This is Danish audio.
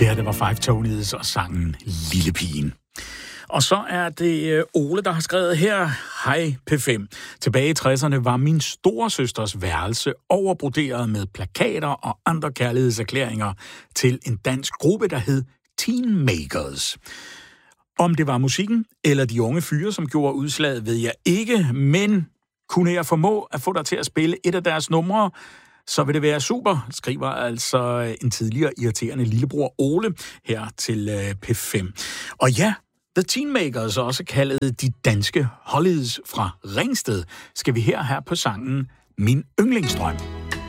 Det her, det var Five Tonys og sangen Lille Pigen. Og så er det Ole, der har skrevet her. Hej P5. Tilbage i 60'erne var min storesøsters værelse overbroderet med plakater og andre kærlighedserklæringer til en dansk gruppe, der hed Teen Makers. Om det var musikken eller de unge fyre, som gjorde udslaget, ved jeg ikke, men kunne jeg formå at få dig til at spille et af deres numre, så vil det være super, skriver altså en tidligere irriterende lillebror Ole her til P5. Og ja, The Teenmakers, også kaldet de danske Hollies fra Ringsted, skal vi her på sangen Min Yndlingsdrøm.